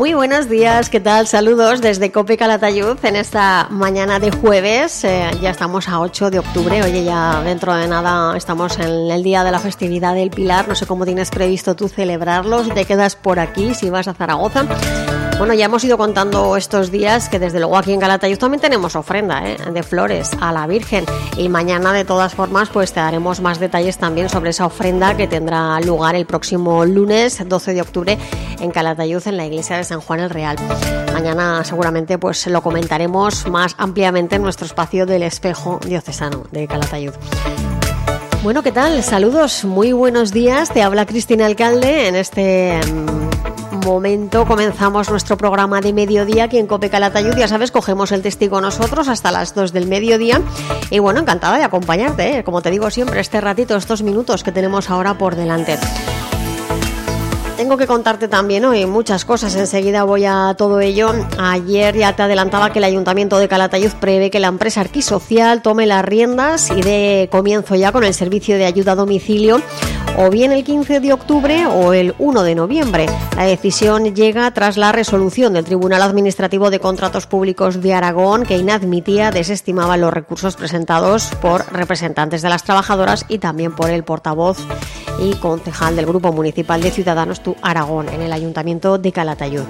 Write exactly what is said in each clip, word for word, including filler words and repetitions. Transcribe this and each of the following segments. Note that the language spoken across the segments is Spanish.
Muy buenos días, ¿qué tal? Saludos desde Cope Calatayud en esta mañana de jueves. Eh, ya estamos a ocho de octubre, oye, ya dentro de nada estamos en el día de la festividad del Pilar. No sé cómo tienes previsto tú celebrarlo, si te quedas por aquí, si vas a Zaragoza. Bueno, ya hemos ido contando estos días que desde luego aquí en Calatayud también tenemos ofrenda ¿eh? de flores a la Virgen, y mañana de todas formas pues te daremos más detalles también sobre esa ofrenda que tendrá lugar el próximo lunes doce de octubre en Calatayud, en la iglesia de San Juan el Real. Mañana seguramente pues lo comentaremos más ampliamente en nuestro espacio del Espejo Diocesano de Calatayud. Bueno, ¿qué tal? Saludos, muy buenos días. Te habla Cristina Alcalde. En este momento comenzamos nuestro programa de mediodía aquí en Cope Calatayud. Ya sabes, cogemos el testigo nosotros hasta las dos del mediodía. Y bueno, encantada de acompañarte, ¿eh? Como te digo siempre, este ratito, estos minutos que tenemos ahora por delante. Tengo que contarte también hoy muchas cosas, enseguida voy a todo ello. Ayer ya te adelantaba que el Ayuntamiento de Calatayud prevé que la empresa Arquisocial tome las riendas y dé comienzo ya con el servicio de ayuda a domicilio, o bien el quince de octubre o el uno de noviembre. La decisión llega tras la resolución del Tribunal Administrativo de Contratos Públicos de Aragón, que inadmitía, desestimaba los recursos presentados por representantes de las trabajadoras y también por el portavoz y concejal del Grupo Municipal de Ciudadanos Tu Aragón en el Ayuntamiento de Calatayud.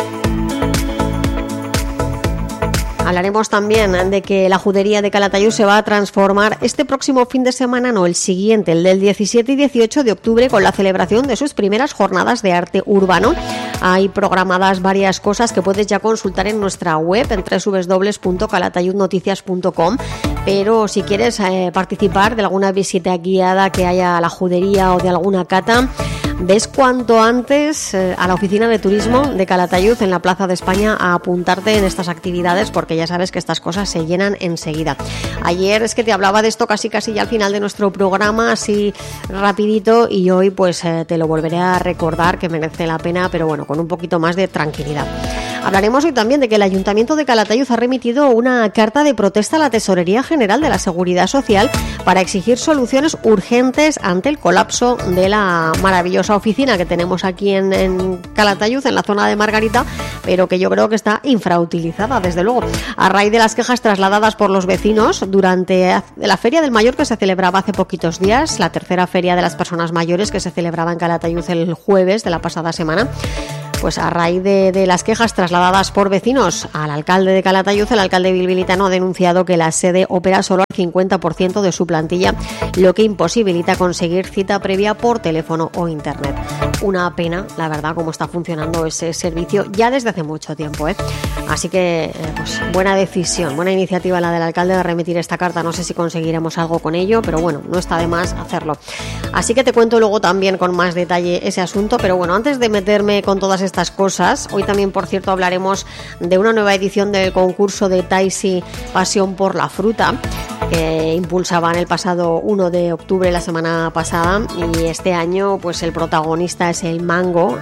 Hablaremos también de que la Judería de Calatayud se va a transformar este próximo fin de semana, no el siguiente, el del diecisiete y dieciocho de octubre, con la celebración de sus primeras jornadas de arte urbano. Hay programadas varias cosas que puedes ya consultar en nuestra web en doble u doble u doble u punto calatayud noticias punto com, pero si quieres eh, participar de alguna visita guiada que haya a la Judería o de alguna cata, ves cuanto antes eh, a la oficina de turismo de Calatayud en la Plaza de España a apuntarte en estas actividades, porque ya sabes que estas cosas se llenan enseguida. Ayer es que te hablaba de esto casi casi ya al final de nuestro programa, así rapidito, y hoy pues eh, te lo volveré a recordar, que merece la pena, pero bueno, con un poquito más de tranquilidad. Hablaremos hoy también de que el Ayuntamiento de Calatayud ha remitido una carta de protesta a la Tesorería General de la Seguridad Social para exigir soluciones urgentes ante el colapso de la maravillosa oficina que tenemos aquí en, en Calatayud, en la zona de Margarita, pero que yo creo que está infrautilizada, desde luego. A raíz de las quejas trasladadas por los vecinos durante la Feria del Mayor que se celebraba hace poquitos días, la tercera Feria de las Personas Mayores que se celebraba en Calatayud el jueves de la pasada semana, pues a raíz de, de las quejas trasladadas por vecinos al alcalde de Calatayud, el alcalde bilbilitano ha denunciado que la sede opera solo al cincuenta por ciento de su plantilla, lo que imposibilita conseguir cita previa por teléfono o internet. Una pena, la verdad, cómo está funcionando ese servicio ya desde hace mucho tiempo, ¿eh? Así que, eh, pues, buena decisión, buena iniciativa la del alcalde de remitir esta carta. No sé si conseguiremos algo con ello, pero bueno, no está de más hacerlo. Así que te cuento luego también con más detalle ese asunto, pero bueno, antes de meterme con todas estas cosas, hoy también, por cierto, hablaremos de una nueva edición del concurso de Taisi Pasión por la Fruta, que impulsaban el pasado uno de octubre, la semana pasada, y este año pues el protagonista es el mango.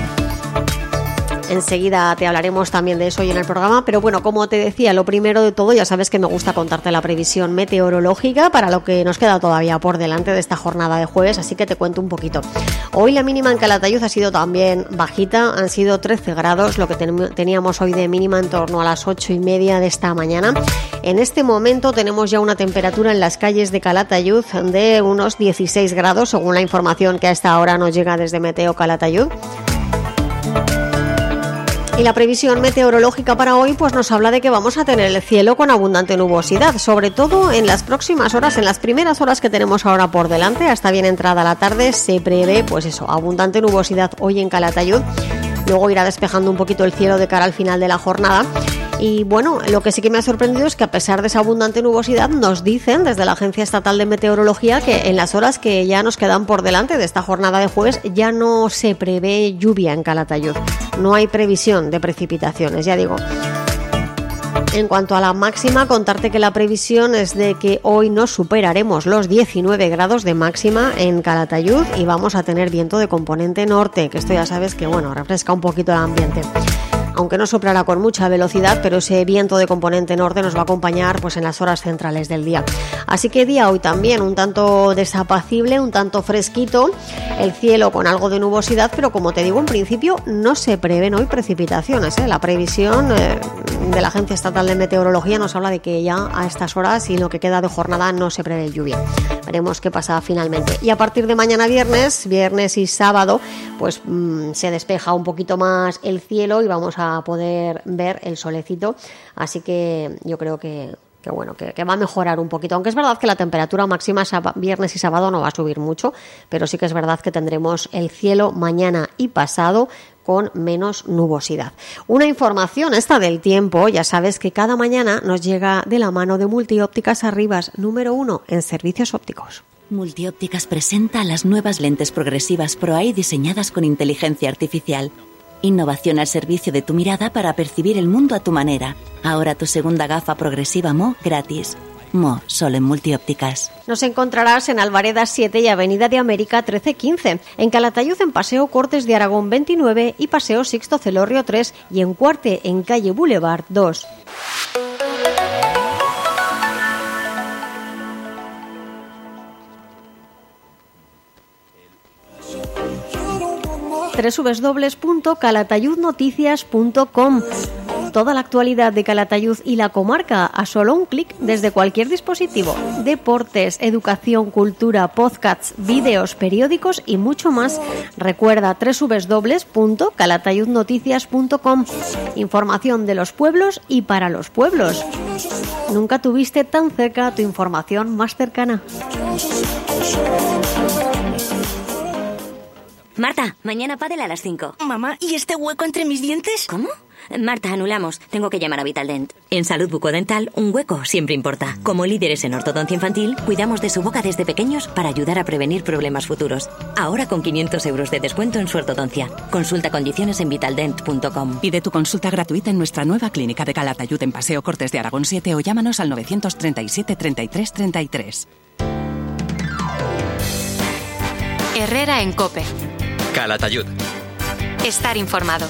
Enseguida te hablaremos también de eso hoy en el programa, pero bueno, como te decía, lo primero de todo, ya sabes que me gusta contarte la previsión meteorológica para lo que nos queda todavía por delante de esta jornada de jueves, así que te cuento un poquito. Hoy la mínima en Calatayud ha sido también bajita, han sido trece grados, lo que ten- teníamos hoy de mínima en torno a las ocho y media de esta mañana. En este momento tenemos ya una temperatura en las calles de Calatayud de unos dieciséis grados, según la información que a esta hora nos llega desde Meteo Calatayud. Y la previsión meteorológica para hoy pues nos habla de que vamos a tener el cielo con abundante nubosidad, sobre todo en las próximas horas, en las primeras horas que tenemos ahora por delante, hasta bien entrada la tarde, se prevé pues eso, abundante nubosidad hoy en Calatayud. Luego irá despejando un poquito el cielo de cara al final de la jornada. Y bueno, lo que sí que me ha sorprendido es que a pesar de esa abundante nubosidad nos dicen desde la Agencia Estatal de Meteorología que en las horas que ya nos quedan por delante de esta jornada de jueves ya no se prevé lluvia en Calatayud. No hay previsión de precipitaciones, ya digo. En cuanto a la máxima, contarte que la previsión es de que hoy no superaremos los diecinueve grados de máxima en Calatayud y vamos a tener viento de componente norte, que esto ya sabes que bueno, refresca un poquito el ambiente. aunque no soplará con mucha velocidad, pero ese viento de componente norte nos va a acompañar pues en las horas centrales del día. Así que día hoy también un tanto desapacible, un tanto fresquito, el cielo con algo de nubosidad, pero como te digo, en principio no se prevén hoy precipitaciones, ¿eh? La previsión eh, de la Agencia Estatal de Meteorología nos habla de que ya a estas horas y lo que queda de jornada no se prevé lluvia. Veremos qué pasa finalmente. Y a partir de mañana viernes, viernes y sábado, pues mmm, se despeja un poquito más el cielo y vamos a poder ver el solecito. Así que yo creo que que bueno, que, que va a mejorar un poquito, aunque es verdad que la temperatura máxima sábado, viernes y sábado no va a subir mucho, pero sí que es verdad que tendremos el cielo mañana y pasado con menos nubosidad. Una información esta del tiempo, ya sabes que cada mañana nos llega de la mano de Multiópticas Arribas, número uno en servicios ópticos. Multiópticas presenta las nuevas lentes progresivas ProEye diseñadas con inteligencia artificial. Innovación al servicio de tu mirada para percibir el mundo a tu manera. Ahora tu segunda gafa progresiva M O gratis. M O, solo en Multiópticas. Nos encontrarás en Alvareda siete y Avenida de América trece quince, en Calatayud en Paseo Cortes de Aragón veintinueve y Paseo Sixto Celorrio tres y en Cuarte en Calle Boulevard dos. doble u doble u doble u punto calatayud noticias punto com. Toda la actualidad de Calatayud y la comarca a solo un clic desde cualquier dispositivo. Deportes, educación, cultura, podcasts, vídeos, periódicos y mucho más. Recuerda doble u doble u doble u punto calatayud noticias punto com. Información de los pueblos y para los pueblos. Nunca tuviste tan cerca tu información más cercana. Marta, mañana pádel a las cinco. Mamá, ¿y este hueco entre mis dientes? ¿Cómo? Marta, anulamos. Tengo que llamar a Vitaldent. En Salud Bucodental, un hueco siempre importa. Como líderes en ortodoncia infantil, cuidamos de su boca desde pequeños para ayudar a prevenir problemas futuros. Ahora con quinientos euros de descuento en su ortodoncia. Consulta condiciones en vitaldent punto com. Pide tu consulta gratuita en nuestra nueva clínica de Calatayud en Paseo Cortes de Aragón siete o llámanos al nueve treinta y siete treinta y tres treinta y tres. Herrera en COPE. Calatayud. Estar informado.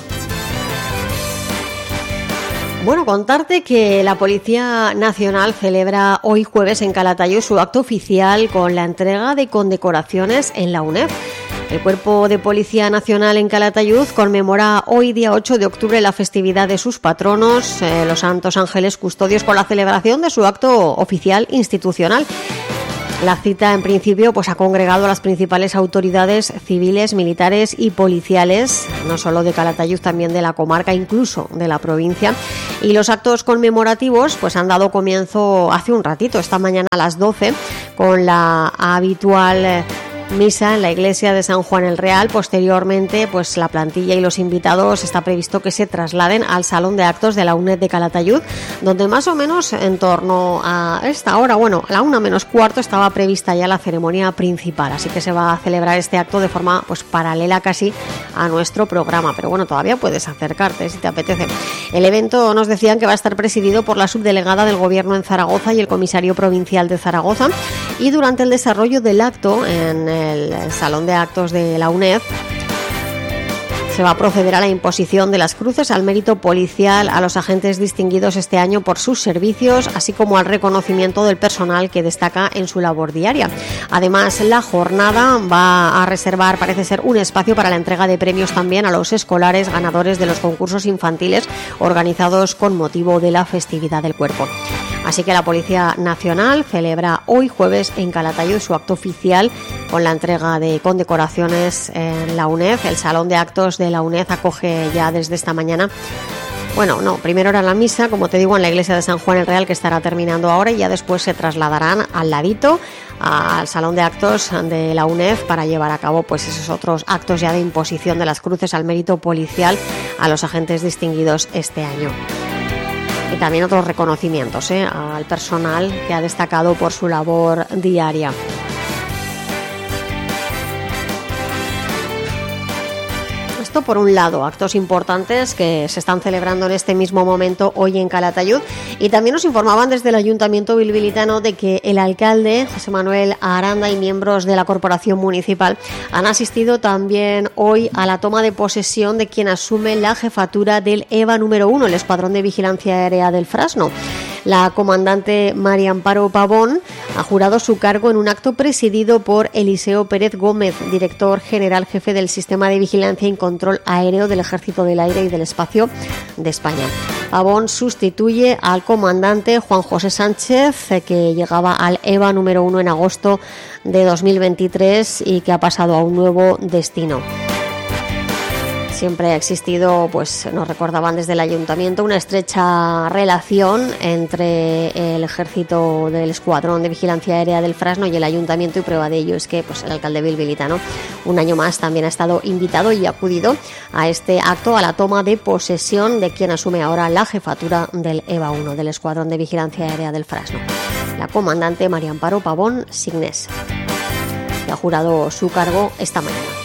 Bueno, contarte que la Policía Nacional celebra hoy jueves en Calatayud su acto oficial con la entrega de condecoraciones en la UNED. El Cuerpo de Policía Nacional en Calatayud conmemora hoy, día ocho de octubre, la festividad de sus patronos, eh, los Santos Ángeles Custodios, con la celebración de su acto oficial institucional. La cita, en principio, pues ha congregado a las principales autoridades civiles, militares y policiales, no solo de Calatayud, también de la comarca, incluso de la provincia. Y los actos conmemorativos pues han dado comienzo hace un ratito, esta mañana a las doce, con la habitual misa en la iglesia de San Juan el Real. Posteriormente, pues la plantilla y los invitados está previsto que se trasladen al Salón de Actos de la UNED de Calatayud, donde más o menos en torno a esta hora, bueno, a la una menos cuarto, estaba prevista ya la ceremonia principal, así que se va a celebrar este acto de forma pues paralela casi a nuestro programa, pero bueno, todavía puedes acercarte si te apetece. El evento, nos decían, que va a estar presidido por la subdelegada del Gobierno en Zaragoza y el comisario provincial de Zaragoza, y durante el desarrollo del acto en el Salón de Actos de la UNED se va a proceder a la imposición de las cruces al mérito policial a los agentes distinguidos este año por sus servicios, así como al reconocimiento del personal que destaca en su labor diaria. Además, la jornada va a reservar, parece ser, un espacio para la entrega de premios también a los escolares ganadores de los concursos infantiles organizados con motivo de la festividad del cuerpo. Así que la Policía Nacional celebra hoy jueves en Calatayud su acto oficial con la entrega de condecoraciones en la UNED. El Salón de Actos de la UNED acoge ya desde esta mañana, bueno, no, primero era la misa, como te digo, en la iglesia de San Juan el Real, que estará terminando ahora, y ya después se trasladarán al ladito al Salón de Actos de la UNED para llevar a cabo pues esos otros actos ya de imposición de las cruces al mérito policial a los agentes distinguidos este año. Y también otros reconocimientos ¿eh? al personal que ha destacado por su labor diaria. Esto por un lado, actos importantes que se están celebrando en este mismo momento hoy en Calatayud, y también nos informaban desde el Ayuntamiento bilbilitano de que el alcalde José Manuel Aranda y miembros de la Corporación Municipal han asistido también hoy a la toma de posesión de quien asume la jefatura del E V A número uno, el Escuadrón de Vigilancia Aérea del Frasno. La comandante María Amparo Pavón ha jurado su cargo en un acto presidido por Eliseo Pérez Gómez, director general jefe del Sistema de Vigilancia y Control Aéreo del Ejército del Aire y del Espacio de España. Pavón sustituye al comandante Juan José Sánchez, que llegaba al E V A número uno en agosto de dos mil veintitrés y que ha pasado a un nuevo destino. Siempre ha existido, pues nos recordaban desde el Ayuntamiento, una estrecha relación entre el Ejército del Escuadrón de Vigilancia Aérea del Frasno y el Ayuntamiento, y prueba de ello es que pues el alcalde bilbilitano un año más también ha estado invitado y acudido a este acto, a la toma de posesión de quien asume ahora la jefatura del E V A uno, del Escuadrón de Vigilancia Aérea del Frasno, la comandante María Amparo Pavón Signés, que ha jurado su cargo esta mañana.